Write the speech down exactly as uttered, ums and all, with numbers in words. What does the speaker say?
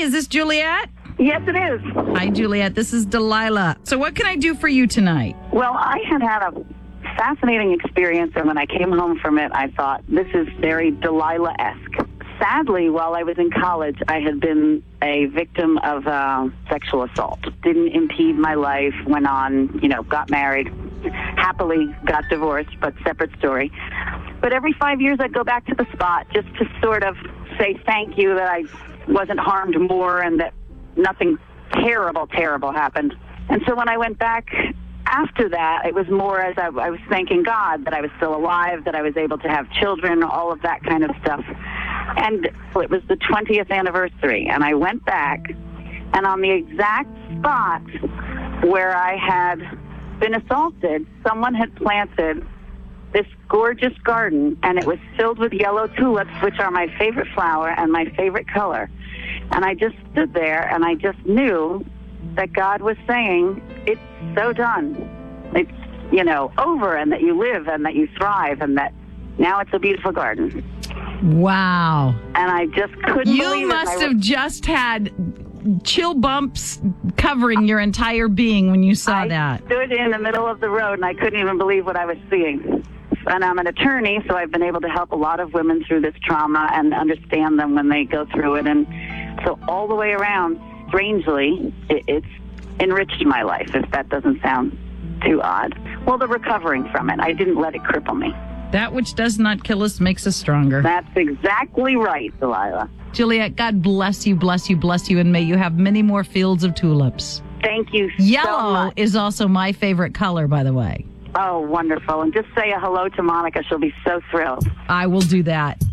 is this Juliet? Yes, it is. Hi, Juliet. This is Delilah. So what can I do for you tonight? Well, I had had a fascinating experience, and when I came home from it, I thought, this is very Delilah-esque. Sadly, while I was in college, I had been a victim of uh, sexual assault. Didn't impede my life, went on, you know, got married, happily got divorced, but separate story. But every five years I'd go back to the spot just to sort of say thank you that I wasn't harmed more and that nothing terrible, terrible happened. And so when I went back after that, it was more as I, I was thanking God that I was still alive, that I was able to have children, all of that kind of stuff. And it was the twentieth anniversary, and I went back, and on the exact spot where I had been assaulted, someone had planted this gorgeous garden, and it was filled with yellow tulips, which are my favorite flower and my favorite color. And I just stood there, and I just knew that God was saying, it's so done. It's, you know, over, and that you live, and that you thrive, and that now it's a beautiful garden. Wow. And I just couldn't you believe it. You must I have was, just had chill bumps covering your entire being when you saw I that. I stood in the middle of the road, and I couldn't even believe what I was seeing. And I'm an attorney, so I've been able to help a lot of women through this trauma and understand them when they go through it. And so all the way around, strangely, it, it's enriched my life, if that doesn't sound too odd. Well, the recovering from it. I didn't let it cripple me. That which does not kill us makes us stronger. That's exactly right, Delilah. Juliet, God bless you, bless you, bless you, and may you have many more fields of tulips. Thank you so Yellow much. is also my favorite color, by the way. Oh, wonderful. And just say a hello to Monica. She'll be so thrilled. I will do that.